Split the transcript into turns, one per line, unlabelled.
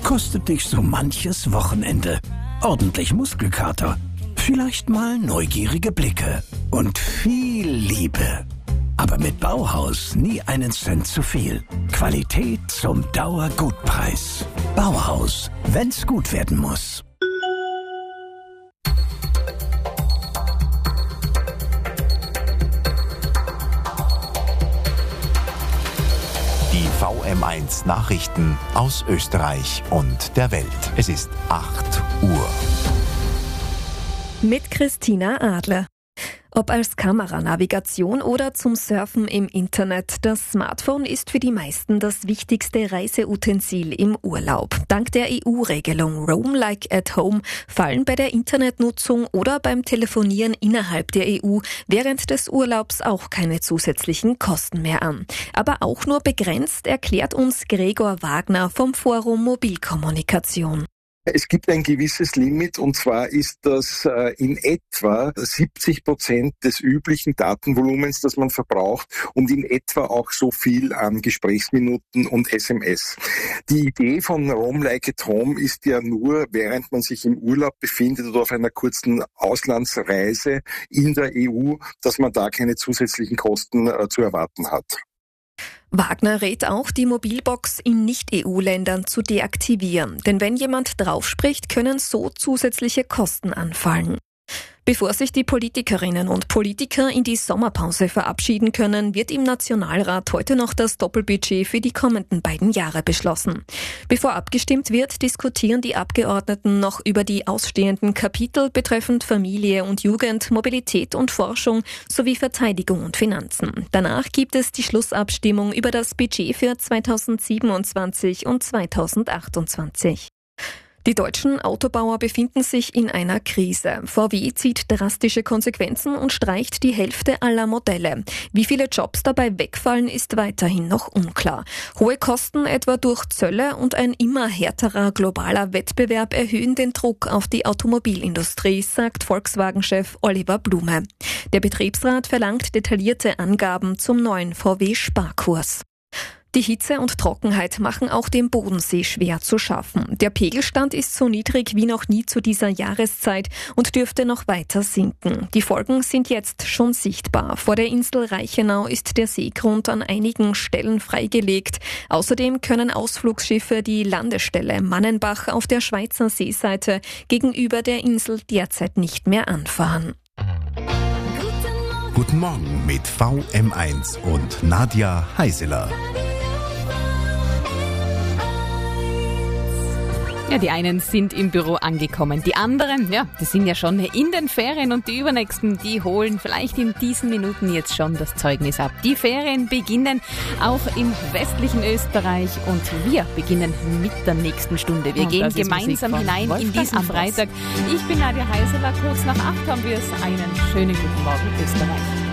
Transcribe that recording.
kostet dich so manches Wochenende. Ordentlich Muskelkater, vielleicht mal neugierige Blicke und viel Liebe. Aber mit Bauhaus nie einen Cent zu viel. Qualität zum Dauergutpreis. Bauhaus, wenn's gut werden muss.
Die VM1 Nachrichten aus Österreich und der Welt. Es ist 8 Uhr.
Mit Christina Adler. Ob als Kameranavigation oder zum Surfen im Internet, das Smartphone ist für die meisten das wichtigste Reiseutensil im Urlaub. Dank der EU-Regelung Roam Like at Home fallen bei der Internetnutzung oder beim Telefonieren innerhalb der EU während des Urlaubs auch keine zusätzlichen Kosten mehr an. Aber auch nur begrenzt, erklärt uns Gregor Wagner vom Forum Mobilkommunikation.
Es gibt ein gewisses Limit, und zwar ist das in etwa 70% des üblichen Datenvolumens, das man verbraucht, und in etwa auch so viel an Gesprächsminuten und SMS. Die Idee von Roam Like at Home ist ja nur, während man sich im Urlaub befindet oder auf einer kurzen Auslandsreise in der EU, dass man da keine zusätzlichen Kosten zu erwarten hat.
Wagner rät auch, die Mobilbox in Nicht-EU-Ländern zu deaktivieren. Denn wenn jemand draufspricht, können so zusätzliche Kosten anfallen. Bevor sich die Politikerinnen und Politiker in die Sommerpause verabschieden können, wird im Nationalrat heute noch das Doppelbudget für die kommenden beiden Jahre beschlossen. Bevor abgestimmt wird, diskutieren die Abgeordneten noch über die ausstehenden Kapitel betreffend Familie und Jugend, Mobilität und Forschung sowie Verteidigung und Finanzen. Danach gibt es die Schlussabstimmung über das Budget für 2027 und 2028. Die deutschen Autobauer befinden sich in einer Krise. VW zieht drastische Konsequenzen und streicht die Hälfte aller Modelle. Wie viele Jobs dabei wegfallen, ist weiterhin noch unklar. Hohe Kosten etwa durch Zölle und ein immer härterer globaler Wettbewerb erhöhen den Druck auf die Automobilindustrie, sagt Volkswagen-Chef Oliver Blume. Der Betriebsrat verlangt detaillierte Angaben zum neuen VW-Sparkurs. Die Hitze und Trockenheit machen auch dem Bodensee schwer zu schaffen. Der Pegelstand ist so niedrig wie noch nie zu dieser Jahreszeit und dürfte noch weiter sinken. Die Folgen sind jetzt schon sichtbar. Vor der Insel Reichenau ist der Seegrund an einigen Stellen freigelegt. Außerdem können Ausflugsschiffe die Landestelle Mannenbach auf der Schweizer Seeseite gegenüber der Insel derzeit nicht mehr anfahren.
Guten Morgen mit VM1 und Nadja Heiseler.
Ja, die einen sind im Büro angekommen. Die anderen, die sind ja schon in den Ferien, und die Übernächsten, die holen vielleicht in diesen Minuten jetzt schon das Zeugnis ab. Die Ferien beginnen auch im westlichen Österreich, und wir beginnen mit der nächsten Stunde. Wir gehen gemeinsam hinein in diesen Freitag. Ich bin Nadja Heiseler. Kurz nach 8 haben wir es. Einen schönen guten Morgen, Österreich.